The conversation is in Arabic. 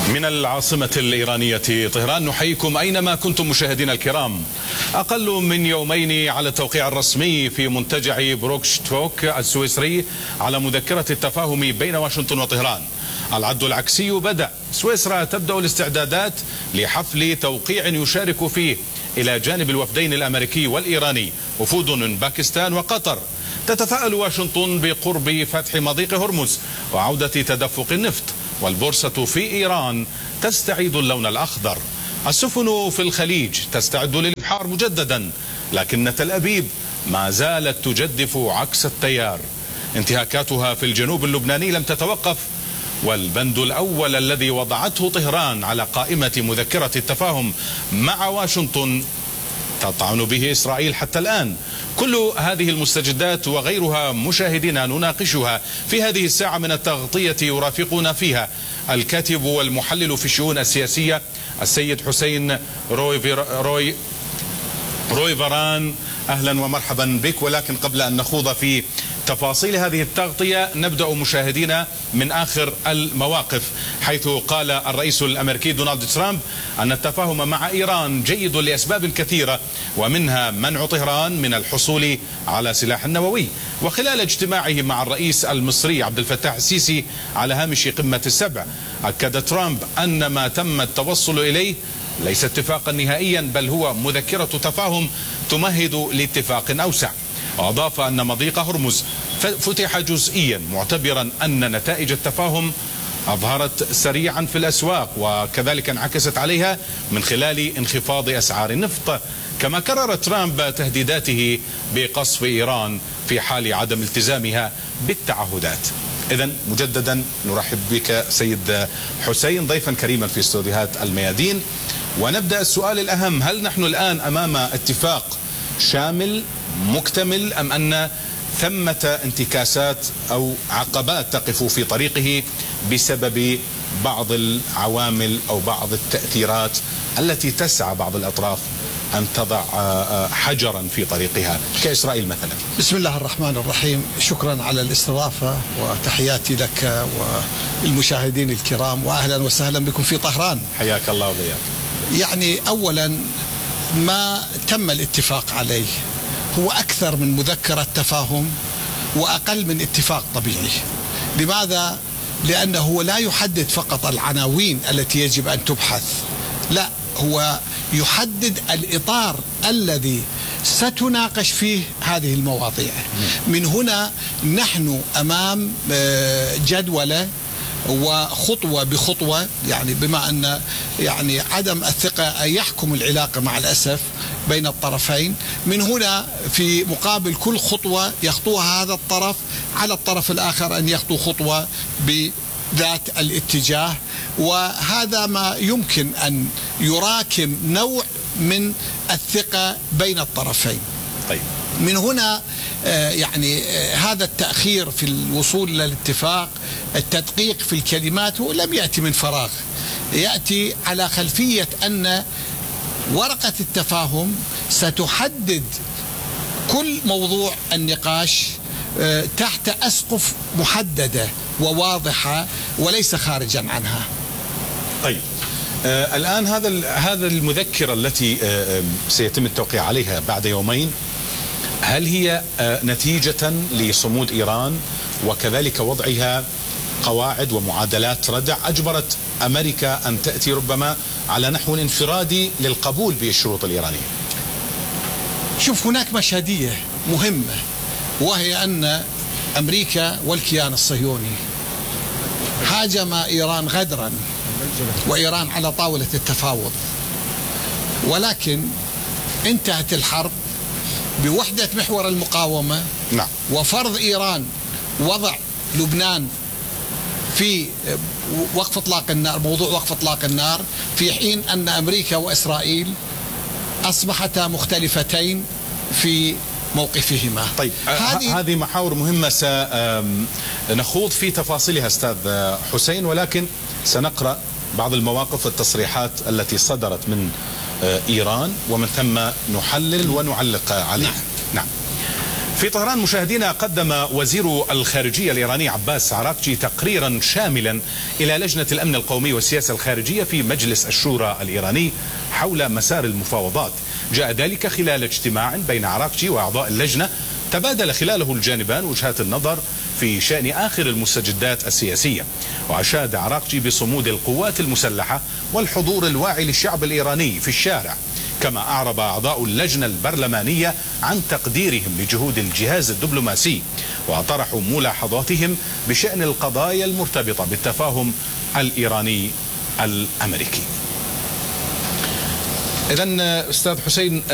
من العاصمة الإيرانية طهران نحييكم أينما كنتم مشاهدينا الكرام. أقل من يومين على التوقيع الرسمي في منتجع بروكشتوك السويسري على مذكرة التفاهم بين واشنطن وطهران. العد العكسي بدأ. سويسرا تبدأ الاستعدادات لحفل توقيع يشارك فيه إلى جانب الوفدين الأمريكي والإيراني وفود من باكستان وقطر. تتفائل واشنطن بقرب فتح مضيق هرمز وعودة تدفق النفط، والبورصة في إيران تستعيد اللون الأخضر. السفن في الخليج تستعد للإبحار مجددا، لكن تل أبيب ما زالت تجدف عكس التيار. انتهاكاتها في الجنوب اللبناني لم تتوقف، والبند الأول الذي وضعته طهران على قائمة مذكرة التفاهم مع واشنطن تطعن به إسرائيل حتى الآن. كل هذه المستجدات وغيرها مشاهدينا نناقشها في هذه الساعة من التغطية. يرافقنا فيها الكاتب والمحلل في الشؤون السياسية السيد حسين رويفران. أهلا ومرحبا بك. ولكن قبل أن نخوض في تفاصيل هذه التغطية نبدأ مشاهدينا من آخر المواقف، حيث قال الرئيس الأمريكي دونالد ترامب أن التفاهم مع إيران جيد لأسباب كثيرة، ومنها منع طهران من الحصول على سلاح نووي. وخلال اجتماعه مع الرئيس المصري عبد الفتاح السيسي على هامش قمة السبع، أكد ترامب أن ما تم التوصل إليه ليس اتفاقا نهائيا، بل هو مذكرة تفاهم تمهد لاتفاق أوسع. وأضاف أن مضيق هرمز فتح جزئيا، معتبرا أن نتائج التفاهم أظهرت سريعا في الأسواق وكذلك انعكست عليها من خلال انخفاض أسعار النفط. كما كرر ترامب تهديداته بقصف إيران في حال عدم التزامها بالتعهدات. إذن مجددا نرحب بك سيد حسين ضيفا كريما في استوديوهات الميادين. ونبدأ السؤال الأهم: هل نحن الآن أمام اتفاق شامل مكتمل، أم أن ثمة انتكاسات أو عقبات تقف في طريقه بسبب بعض العوامل أو بعض التأثيرات التي تسعى بعض الأطراف أن تضع حجرا في طريقها كإسرائيل مثلا؟ بسم الله الرحمن الرحيم. شكرا على الاستضافة وتحياتي لك والمشاهدين الكرام، وأهلا وسهلا بكم في طهران. حياك الله وبياك. يعني أولا ما تم الاتفاق عليه هو أكثر من مذكرة تفاهم وأقل من اتفاق طبيعي. لماذا؟ لأنه لا يحدد فقط العناوين التي يجب أن تبحث، لا، هو يحدد الإطار الذي ستناقش فيه هذه المواضيع. من هنا نحن أمام جدولة وخطوة بخطوة، يعني بما أن يعني عدم الثقة يحكم العلاقة مع الأسف بين الطرفين. من هنا في مقابل كل خطوة يخطوها هذا الطرف، على الطرف الآخر أن يخطو خطوة بذات الاتجاه، وهذا ما يمكن أن يراكم نوع من الثقة بين الطرفين. طيب، من هنا يعني هذا التأخير في الوصول إلى الاتفاق، التدقيق في الكلمات، هو لم يأتي من فراغ، يأتي على خلفية أن ورقة التفاهم ستحدد كل موضوع النقاش تحت أسقف محددة وواضحة وليس خارجا عنها. طيب، الآن هذا المذكرة التي سيتم التوقيع عليها بعد يومين، هل هي نتيجة لصمود إيران وكذلك وضعها قواعد ومعادلات ردع أجبرت أمريكا أن تأتي ربما على نحو انفرادي للقبول بالشروط الإيرانية؟ شوف، هناك مشهدية مهمة، وهي أن أمريكا والكيان الصهيوني هاجم إيران غدرا، وإيران على طاولة التفاوض، ولكن انتهت الحرب بوحدة محور المقاومة. نعم. وفرض إيران وضع لبنان في وقف اطلاق النار، موضوع وقف اطلاق النار، في حين أن أمريكا وإسرائيل أصبحتا مختلفتين في موقفهما. طيب، هذه محاور مهمة سنخوض في تفاصيلها أستاذ حسين، ولكن سنقرأ بعض المواقف والتصريحات التي صدرت من إيران ومن ثم نحلل ونعلق عليها. نعم. نعم. في طهران مشاهدينا قدم وزير الخارجية الإيراني عباس عراقجي تقريرا شاملا إلى لجنة الأمن القومي والسياسة الخارجية في مجلس الشورى الإيراني حول مسار المفاوضات. جاء ذلك خلال اجتماع بين عراقجي وأعضاء اللجنة تبادل خلاله الجانبان وجهات النظر في شأن آخر المستجدات السياسية. وأشاد عراقجي بصمود القوات المسلحة والحضور الواعي للشعب الإيراني في الشارع، كما أعرب أعضاء اللجنة البرلمانية عن تقديرهم لجهود الجهاز الدبلوماسي وطرحوا ملاحظاتهم بشأن القضايا المرتبطة بالتفاهم الإيراني الأمريكي. إذن أستاذ حسين